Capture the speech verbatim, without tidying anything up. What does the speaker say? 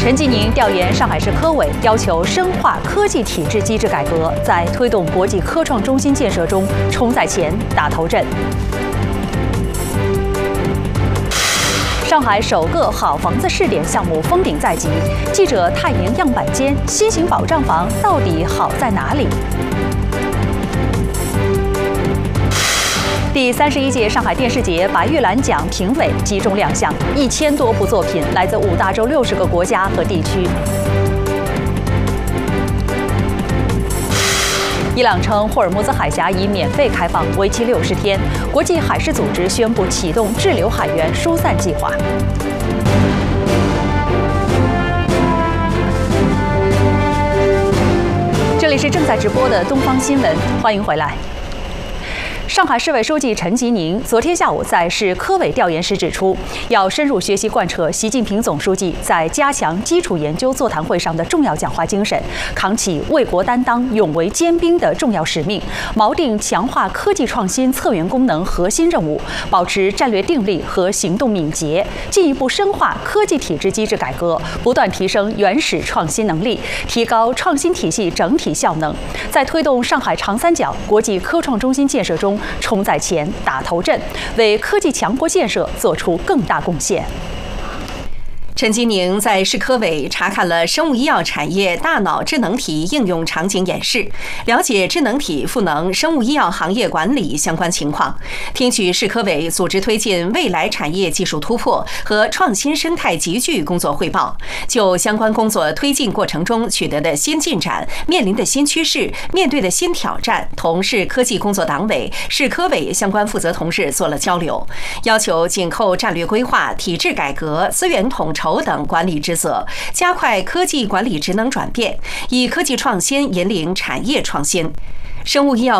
陈吉宁调研上海市科委，要求深化科技体制机制改革，在推动国际科创中心建设中冲在前、打头阵。上海首个好房子试点项目封顶在即，记者探研样板间新型保障房到底好在哪里？第三十一届上海电视节白玉兰奖评委集中亮相，一千多部作品来自五大洲六十个国家和地区。伊朗称霍尔木兹海峡已免费开放，为期六十天。国际海事组织宣布启动滞留海员疏散计划。这里是正在直播的东方新闻，欢迎回来。上海市委书记陈吉宁昨天下午在市科委调研时指出，要深入学习贯彻习近平总书记在加强基础研究座谈会上的重要讲话精神，扛起为国担当、勇为坚兵的重要使命，锚定强化科技创新策源功能核心任务，保持战略定力和行动敏捷，进一步深化科技体制机制改革，不断提升原始创新能力，提高创新体系整体效能，在推动上海长三角国际科创中心建设中冲在前、打头阵，为科技强国建设做出更大贡献。 陈吉宁在市科委查看了生物医药产业大脑智能体应用场景演示，了解智能体赋能生物医药行业管理相关情况，听取市科委组织推进未来产业技术突破和创新生态集聚工作汇报，就相关工作推进过程中取得的新进展、面临的新趋势、面对的新挑战，同市科技工作党委、市科委相关负责同志做了交流，要求紧扣战略规划、体制改革、资源统筹等管理职责，加快科技管理职能转变，以科技创新引领产业创新。生物医药